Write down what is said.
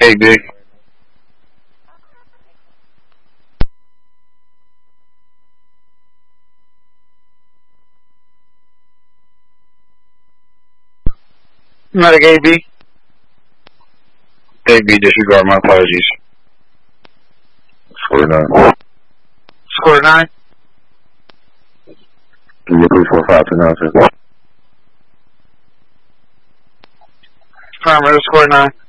AB. Medic AB. AB, disregard my apologies. Square 9. Square 9. Can you please 4529, sir? Affirmative, Square 9.